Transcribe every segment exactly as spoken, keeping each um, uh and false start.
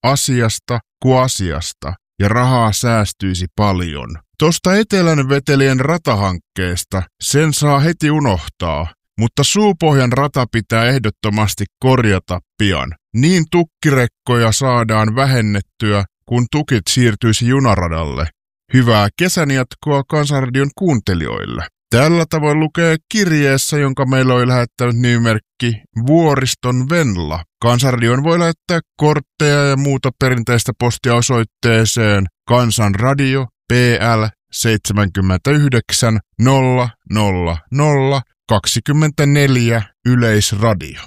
asiasta kuin asiasta ja rahaa säästyisi paljon. Tuosta Etelän vetelien ratahankkeesta sen saa heti unohtaa, mutta Suupohjan rata pitää ehdottomasti korjata pian. Niin tukkirekkoja saadaan vähennettyä, kun tukit siirtyisi junaradalle. Hyvää kesän jatkoa Kansanradion kuuntelijoille. Tällä tavoin lukee kirjeessä, jonka meillä oli lähettänyt nimimerkki Vuoriston Venla. Kansanradioon voi lähettää kortteja ja muuta perinteistä postia osoitteeseen Kansanradio P L seitsemänkymmentäyhdeksän nolla nolla nolla kaksikymmentäneljä Yleisradio.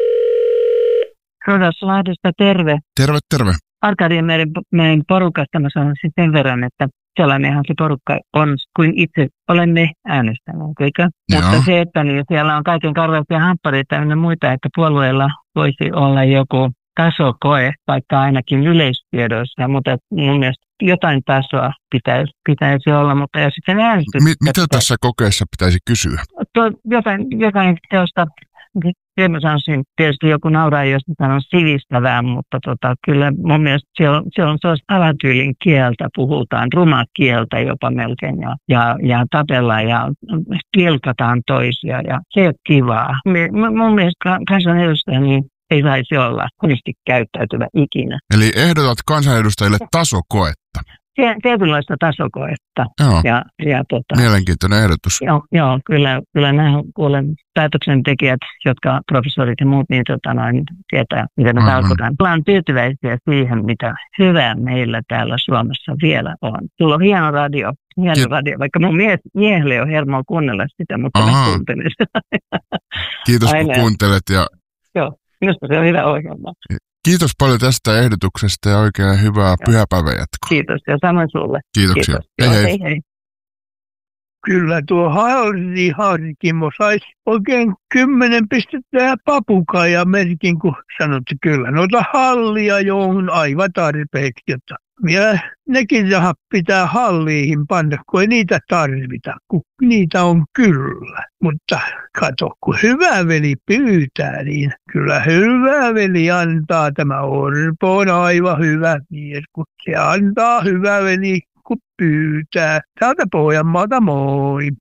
Rodaslahdesta terve. Terve, terve. Arkadian meidän porukasta mä sanon sen verran, että sellainenhan se porukka on, kuin itse olemme äänestäneet, eikö? Joo. Mutta se, että niin siellä on kaiken karvaisia hamppareita ja muita, että puolueilla voisi olla joku tasokoe, vaikka ainakin yleistiedoissa, mutta mun mielestä jotain tasoa pitäisi, pitäisi olla, mutta ja sitten äänestys. Mi- mitä tässä kokeessa pitäisi kysyä? Tuo, jotain, jotain teosta, mä sanoisin, tietysti joku nauraa, jos sanon sivistävää, mutta tota, kyllä mun mielestä se on, se on sellaista alatyylin kieltä, puhutaan rumaa kieltä jopa melkein ja, ja, ja tapellaan ja pilkataan toisia ja se on kivaa. M- mun mielestä kansanedustaja niin ei saisi olla huonosti käyttäytyvä ikinä. Eli ehdotat kansanedustajille tasokoetta. Tietynlaista tasokoetta. Joo. Ja, ja, tota, mielenkiintoinen ehdotus. Joo, joo kyllä, kyllä nämä kuulen päätöksentekijät, jotka professorit ja muut, niin tota, noin, tietää, mitä me tarkoitan. Ollaan tyytyväisiä siihen, mitä hyvää meillä täällä Suomessa vielä on. Sulla on hieno radio, hieno Ki- radio, vaikka mun mie- miehelle ei ole hermoa kuunnella sitä, mutta mä kuuntelen sitä. Kiitos kun kuuntelet. Ja... Joo, minusta se on hyvä ohjelma. Kiitos paljon tästä ehdotuksesta ja oikein hyvää pyhäpäivän jatkoa. Kiitos ja samoin sulle. Kiitoksia. Kiitos. Hei, Joo, hei. hei hei. Kyllä tuo Harri Harkimo saisi oikein kymmenen pistettä papukaija merkin, kun sanot, että kyllä noita hallia jo on aivan tarpeeksi. Jotta ja nekin rahat pitää halliihin panna, kun ei niitä tarvita, kun niitä on kyllä. Mutta kato, kun hyvä veli pyytää, niin kyllä hyvä veli antaa. Tämä Orpo on aivan hyvä mies, kun se antaa hyvä veli, kun pyytää. Täältä Pohjanmaalta moi.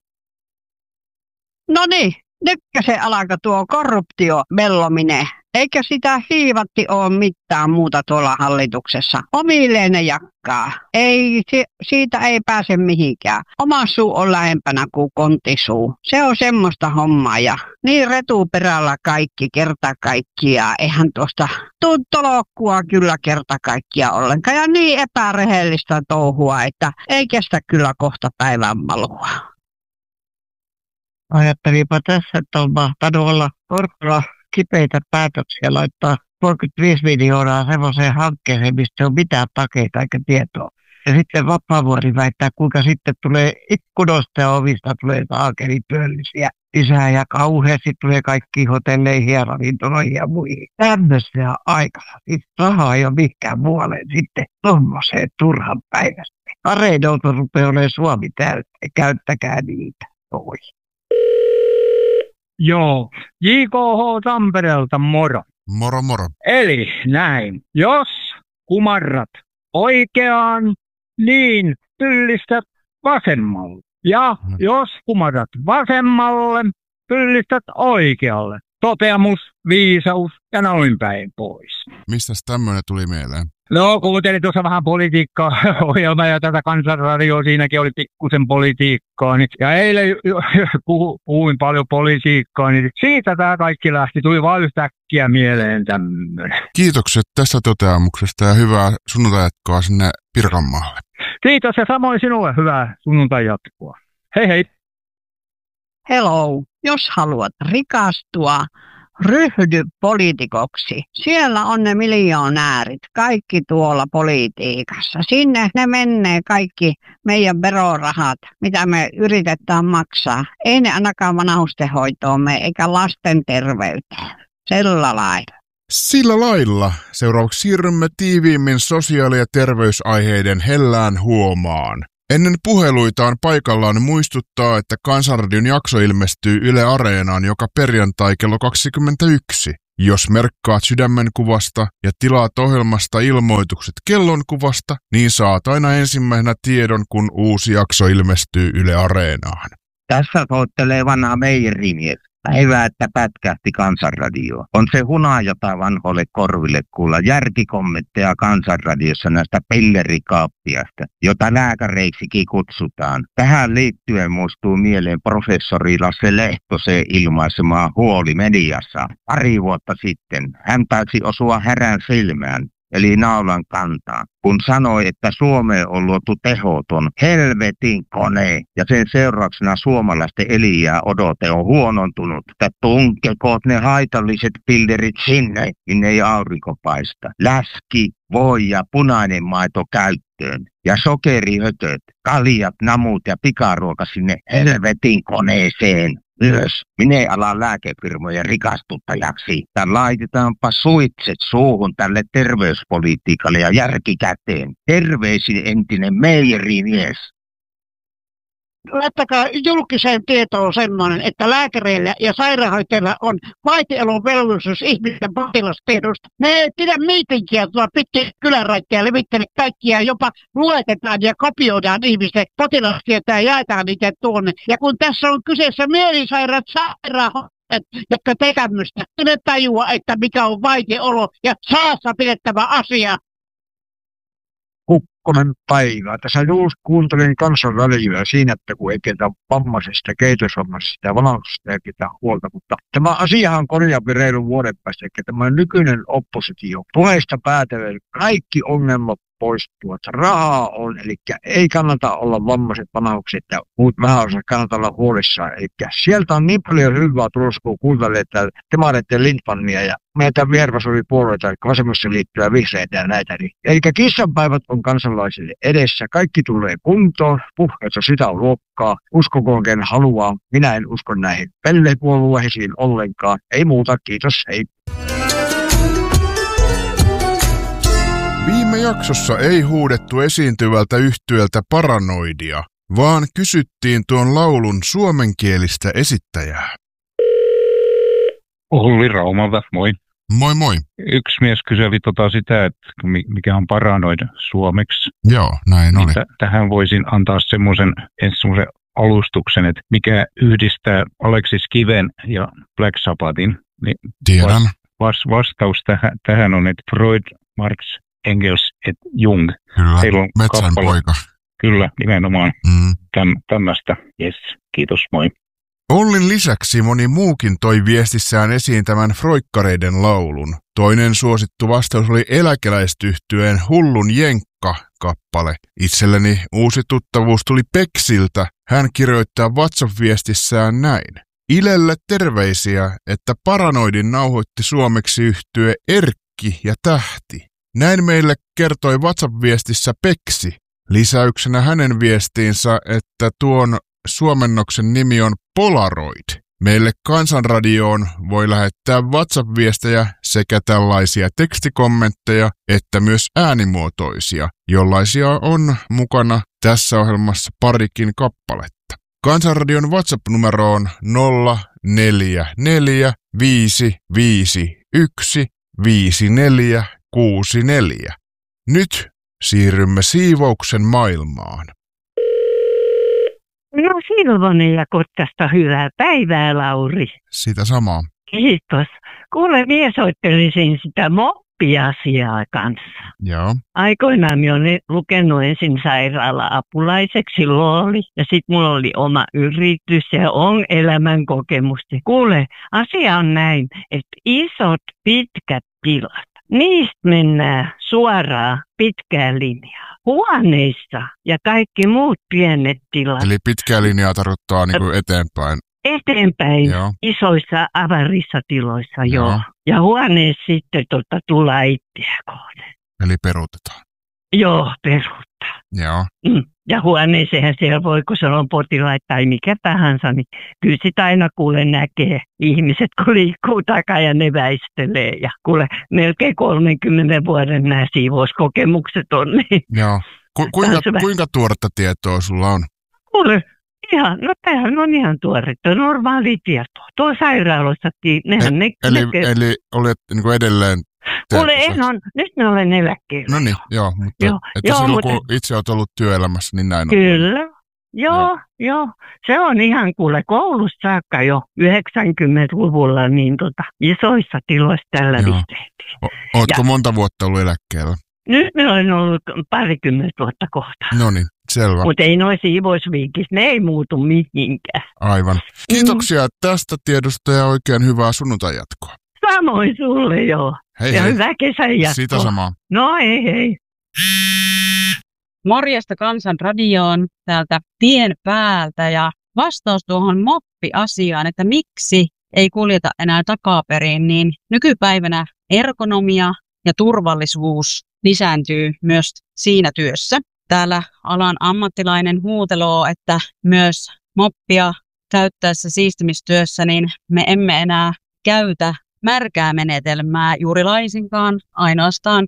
No niin, nytkä se alkaa tuo korruptio mellominen. Eikä sitä hiivatti ole mitään muuta tuolla hallituksessa. Omilleen ne jakkaa. Ei, si- siitä ei pääse mihinkään. Oma suu on lähempänä kuin kontisuu. Se on semmoista hommaa ja niin retuperällä kaikki kerta kaikkiaan. Eihän tuosta tuntolokkua kyllä kerta kaikkiaan ollenkaan. Ja niin epärehellistä touhua, että ei kestä kyllä kohta päivän malua. Ajattelipa tässä, että on mahtanut olla Orpolla kipeitä päätöksiä laittaa kolmekymmentäviisi miljoonaa semmoiseen hankkeeseen, mistä on mitään takeita eikä tietoa. Ja sitten Vapaavuori väittää, kuinka sitten tulee ikkunoista ja ovista tulee saakelityöllisiä lisää ja kauheasti tulee kaikki hotelleihin ja ravintoloihin ja muihin. Tämmöisiä aikana. Siis rahaa ei ole mikään muualle sitten tommoseen turhan päivästä. Areidolta rupeaa olemaan Suomi täyttä. Käyttäkää niitä. Oi. Joo, J K H Tampereelta moro. Moro moro. Eli näin, jos kumarrat oikeaan, niin pyllistät vasemmalle. Ja no. jos kumarrat vasemmalle, pyllistät oikealle. Toteamus, viisaus ja noin päin pois. Mistäs tämmöinen tuli mieleen? No, kuuntelin tuossa vähän politiikkaa-ohjelmaa ja tätä Kansanradioa, siinäkin oli pikkusen politiikkaa. Niin, ja eilen puhuin paljon politiikkaa, niin siitä tämä kaikki lähti. Tuli vaan yhtäkkiä mieleen tämmöinen. Kiitokset tästä toteamuksesta ja hyvää sunnuntajatkoa sinne Pirkanmaalle. Kiitos ja samoin sinulle hyvää sunnuntajatkoa. Hei hei. Hello. Jos haluat rikastua, ryhdy poliitikoksi. Siellä on ne miljoonäärit, kaikki tuolla politiikassa. Sinne ne menee kaikki meidän verorahat, mitä me yritetään maksaa. Ei ne ainakaan vanhustenhoitoon mene, eikä lasten terveyteen. Sillä lailla. Sillä lailla. Seuraavaksi siirrymme tiiviimmin sosiaali- ja terveysaiheiden hellään huomaan. Ennen puheluita on paikallaan muistuttaa, että Kansanradion jakso ilmestyy Yle Areenaan joka perjantai kello kaksikymmentäyksi. Jos merkkaat sydämenkuvasta ja tilaat ohjelmasta ilmoitukset kellonkuvasta, niin saat aina ensimmäisenä tiedon, kun uusi jakso ilmestyy Yle Areenaan. Tässä soittelee vanha meijerimies. Päivää, että pätkähti Kansanradio. On se hunajota vanhoille korville kuulla järkikommentteja Kansanradiossa näistä pillerikaappiasta, jota lääkäreiksikin kutsutaan. Tähän liittyen muistuu mieleen professori Lasse Lehtosen ilmaisemaa huoli mediassa. Pari vuotta sitten hän taisi osua härän silmään, eli naulan kantaan, kun sanoi, että Suomeen on luotu tehoton helvetin kone ja sen seurauksena suomalaisten eliää odote on huonontunut. Että tunkekoot ne haitalliset pillerit sinne, minne ei aurinko paista. Läski, voi ja punainen maito käyttöön ja sokerihötöt, kaljat, namut ja pikaruoka sinne helvetin koneeseen. Myös minä alan lääkefirmojen rikastuttajaksi. Tän laitetaanpa suitset suuhun tälle terveyspolitiikalle ja järkikäteen. Terveisin entinen meijerimies. Laittakaa julkiseen tietoon semmoinen, että lääkäreillä ja sairaanhoitajilla on vaitiolon velvollisuus ihmisten potilastiedosta. Me ei pidä miitinkiä tuolla pitkin kyläraittia levittele kaikkia, jopa luetetaan ja kopioidaan ihmisten potilastietoja ja jaetaan niitä tuonne. Ja kun tässä on kyseessä mielisairaat sairaanhoitajat, jotka tekee tämmöistä, ne tajua, että mikä on vaitiolo ja saassa pidettävä asia. Kukkonen päivää. Tässä just kuuntelin Kansanradioa siinä, että kun ei ketä vammaisesta, kehitysvammaisesta ja vanhuksesta ei ketä huolta. Mutta tämä asiahan korjaapi reilun vuoden päästä, että tämä nykyinen oppositio puheista päätellen kaikki ongelmat poistuu, että rahaa on, eli ei kannata olla vammaiset vanhukset ja muut vähäosat kannata olla huolissaan. Eli sieltä on niin paljon hyvää tulossa, kun kuuntelee demareiden Lindmania ja meitä vihervasemmipuolueita, vasemmassa liittyä vihreitä ja näitä. Eli kissanpäivät on kansalaisille edessä, kaikki tulee kuntoon, puheessa sitä on luokkaa, uskokoon ken haluaa, minä en usko näihin pellepuolueisiin ollenkaan, ei muuta, kiitos, hei. Viime jaksossa ei huudettu esiintyvältä yhtyöltä Paranoidia, vaan kysyttiin tuon laulun suomenkielistä esittäjää. Olli Raumalta, moi. Moi moi. Yksi mies kyseli tota sitä, että mikä on paranoida suomeksi. Joo, näin oli. Niin t- tähän voisin antaa semmoisen semmoisen alustuksen, että mikä yhdistää Alexis Kiven ja Black Sabbathin. Niin Tiedän. Vas- vastaus tähän, tähän on, että Freud, Marx, Engels et Jung. Kyllä, metsän poika. Kyllä, nimenomaan mm. Täm, tämmöistä. Jes, kiitos, moi. Ollin lisäksi moni muukin toi viestissään esiin tämän Froikkareiden laulun. Toinen suosittu vastaus oli eläkeläistyhtyeen Hullun Jenkka-kappale. Itselleni uusi tuttavuus tuli Peksiltä. Hän kirjoittaa WhatsApp-viestissään näin. Ilelle terveisiä, että Paranoidin nauhoitti suomeksi yhtye Erkki ja Tähti. Näin meille kertoi WhatsApp-viestissä Peksi. Lisäyksenä hänen viestiinsä, että tuon suomennoksen nimi on Polaroid. Meille Kansanradioon voi lähettää WhatsApp-viestejä sekä tällaisia tekstikommentteja että myös äänimuotoisia, jollaisia on mukana tässä ohjelmassa parikin kappaletta. Kansanradion WhatsApp-numero on nolla neljä neljä viisi viisi yksi viisi neljä kuusi neljä. Nyt siirrymme siivouksen maailmaan. No Silvonen ja Kotkasta hyvää päivää, Lauri. Sitä samaa. Kiitos. Kuule, minä soittelisin sitä moppiasiaa kanssa. Joo. Aikoinaan minä olen lukenut ensin sairaala-apulaiseksi, silloin oli. Ja sitten mulla oli oma yritys ja on elämän kokemusta. Kuule, asia on näin, että isot pitkät tilat. Niistä mennään suoraan pitkään linjaa. Huoneissa ja kaikki muut pienet tilat. Eli pitkää linjaa tarkoittaa niin kuin eteenpäin. Eteenpäin, joo. Isoissa avarissa tiloissa, joo. joo. Ja huoneessa sitten tota, tullaan itseä kohden. Eli peruutetaan. Joo, peruuttaa. Joo. Mm. Ja huoneeseenhan siellä voi, kun se on potilaita tai mikä tahansa, niin kyllä sitä aina kuule näkee ihmiset, kun liikkuu takaa ja ne väistelee. Ja kuule, melkein kolmenkymmenen vuoden nämä siivouskokemukset on. Niin joo. Ku, kuinka, kuinka tuoretta tietoa sulla on? Kuule, Ihan, no tämähän on ihan tuoretta, normaali tieto. Tuo sairaalossakin, nehän E- ne... eli, ne eli olet niin kuin edelleen... Kuule, töissä? en on, nyt mä olen eläkkeellä. No niin, joo, mutta Joo, että joo, silloin mutta- kun itse olet ollut työelämässä, niin näin on. Kyllä. Joo, Joo. joo. Se on ihan kuule koulusta saakka jo yhdeksänkymmentäluvulla niin tota, isoissa tiloissa tällä Joo. tehtiin. O- Ootko Ja- monta vuotta ollut eläkkeellä? Nyt me olen ollut parikymmentä vuotta kohta. No niin, selvä. Mutta ei noin siivousviikissä, ne ei muutu mihinkään. Aivan. Kiitoksia tästä tiedosta ja oikein hyvää sunnuntai jatkoa. Samoin sulle joo. Hei Ja hei. hyvää kesän jatkoa. Sitä samaa. No hei hei. Morjesta Kansanradioon täältä tien päältä ja vastaus tuohon moppiasiaan, että miksi ei kuljeta enää takaperin, niin nykypäivänä ergonomia ja turvallisuus lisääntyy myös siinä työssä. Täällä alan ammattilainen huuteloo, että myös moppia käyttäessä siistimistyössä, niin me emme enää käytä märkää menetelmää juuri laisinkaan, ainoastaan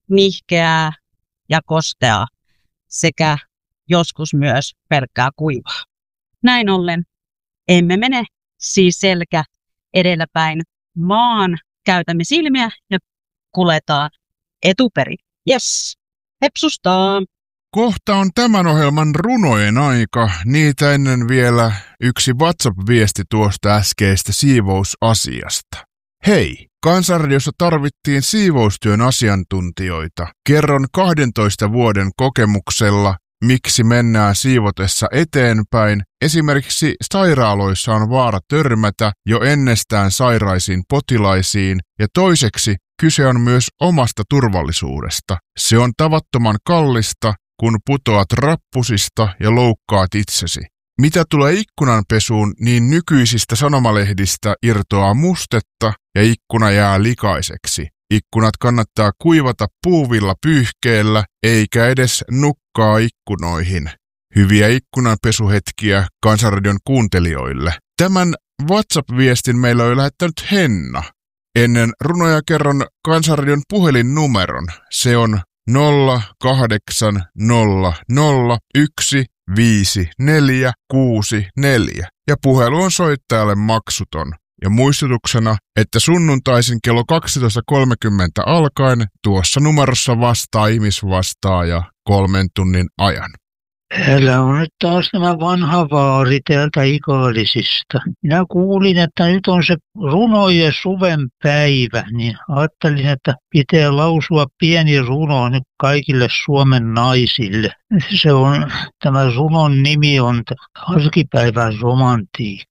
nihkeää ja kosteaa sekä joskus myös pelkkää kuivaa. Näin ollen emme mene siis selkä edelläpäin, vaan käytämme silmiä ja kuljetaan etuperin. Yes, hepsustaa! Kohta on tämän ohjelman runojen aika. Niitä ennen vielä yksi WhatsApp-viesti tuosta äskeistä siivousasiasta. Hei! Kansanradiossa tarvittiin siivoustyön asiantuntijoita. Kerron kahdentoista vuoden kokemuksella, miksi mennään siivotessa eteenpäin. Esimerkiksi sairaaloissa on vaara törmätä jo ennestään sairaisiin potilaisiin ja toiseksi kyse on myös omasta turvallisuudesta. Se on tavattoman kallista, kun putoat rappusista ja loukkaat itsesi. Mitä tulee ikkunanpesuun, niin nykyisistä sanomalehdistä irtoaa mustetta ja ikkuna jää likaiseksi. Ikkunat kannattaa kuivata puuvilla pyyhkeellä eikä edes nukkaa ikkunoihin. Hyviä ikkunanpesuhetkiä Kansanradion kuuntelijoille. Tämän WhatsApp-viestin meillä on lähettänyt Henna. Ennen runoja kerron Kansanradion puhelinnumeron. Se on nolla kahdeksan nolla nolla yksi viisi neljä kuusi neljä ja puhelu on soittajalle maksuton. Ja muistutuksena, että sunnuntaisin kello kaksitoista kolmekymmentä alkaen tuossa numerossa vastaa ihmisvastaaja kolmen tunnin ajan. Täällä on nyt taas tämä vanha vaari täältä Ikaalisista. Minä kuulin, että nyt on se runojen suven päivä, niin ajattelin, että pitää lausua pieni runo nyt kaikille Suomen naisille. Se on, tämä runon nimi on Arkipäivän romantiikka.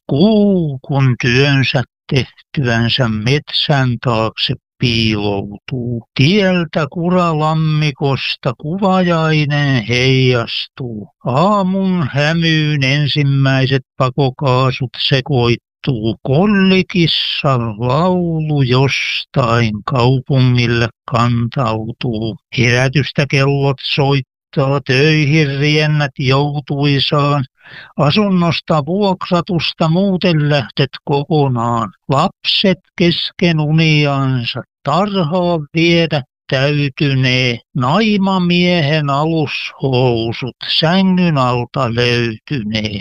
Kuu kun työnsä tehtyänsä metsän taakse piiloutuu. Tieltä kuralammikosta kuvajainen heijastuu. Aamun hämyyn ensimmäiset pakokaasut sekoittuu. Kollikissan laulu jostain kaupungille kantautuu. Herätystä kellot soittaa, töihin riennät joutuisaan. Asunnosta vuokratusta muuten lähtet kokonaan. Lapset kesken uniansa tarhaa viedä täytynee. Naimamiehen alushousut sängyn alta löytynee.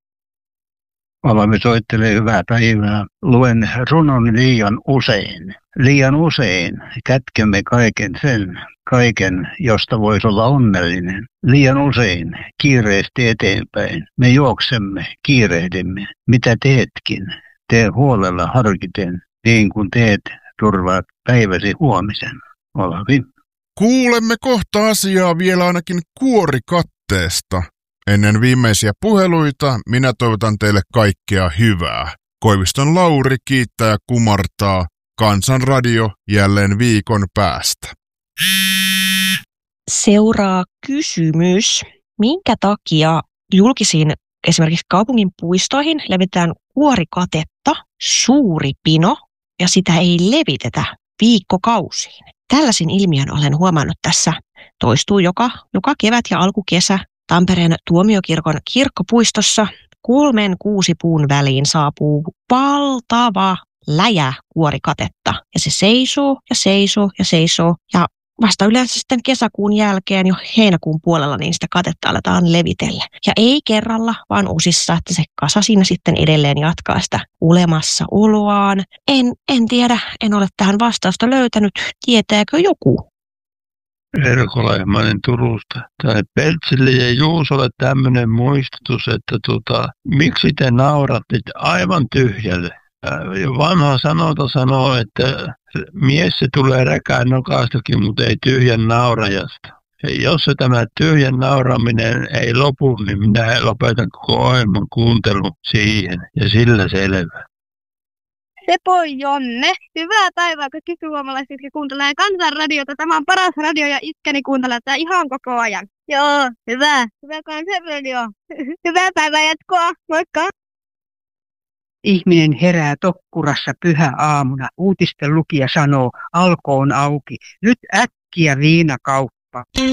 Alamme soittelee hyvää päivää. Luen runon liian usein. Liian usein kätkemme kaiken sen, kaiken, josta voisi olla onnellinen. Liian usein kiireesti eteenpäin. Me juoksemme, kiirehdimme. Mitä teetkin? Tee huolella harkiten, niin kuin teet, turvaat päiväsi huomisen. Olavi. Kuulemme kohta asiaa vielä ainakin kuorikatteesta. Ennen viimeisiä puheluita minä toivotan teille kaikkea hyvää. Koiviston Lauri kiittää ja kumartaa. Kansanradio jälleen viikon päästä. Seuraa kysymys. Minkä takia julkisiin esimerkiksi kaupungin puistoihin levitetään kuorikatetta, suuri pino, ja sitä ei levitetä viikkokausiin? Tällaisin ilmiön olen huomannut tässä. Toistuu joka, joka kevät ja alkukesä. Tampereen Tuomiokirkon kirkkopuistossa kolmen kuusi puun väliin saapuu valtava läjä kuorikatetta. Ja se seisoo ja seisoo ja seisoo. Ja vasta yleensä sitten kesäkuun jälkeen jo heinäkuun puolella niin sitä katetta aletaan levitellä. Ja ei kerralla, vaan osissa, että se kasa siinä sitten edelleen jatkaa sitä olemassa oloaan. En, en tiedä, en ole tähän vastausta löytänyt. Tietääkö joku? Erko Lehmanen Turusta. Tai Peltsille ja Juusolle tämmöinen muistutus, että tota, miksi te nauratte aivan tyhjälle? Vanha sanota sanoo, että mies se tulee räkään nokaastakin, mutta ei tyhjän naurajasta. Ja jos se tämä tyhjän nauraminen ei lopu, niin minä lopetan koko ohjelman kuuntelun siihen. Ja sillä selvä. Sepoi Jonne. Hyvää päivää kaikki suomalaiset, jotka kuuntelee Kansanradiota. Tämä on paras radio ja iskäni kuuntelee tätä ihan koko ajan. Joo, hyvä. Hyvä Kansanradio. Hyvää päivää jatkoa. Moikka. Ihminen herää tokkurassa pyhä aamuna. Uutisten lukija sanoo, alko on auki. Nyt äkkiä viinakauppa.